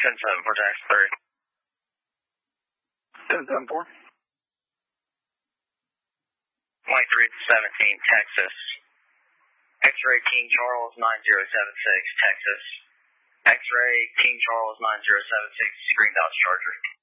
10-7 for tax 3. 10-7-4. 23-17, Texas. X-ray King Charles 9076, Texas. X-ray King Charles 9076, Green Dodge Charger.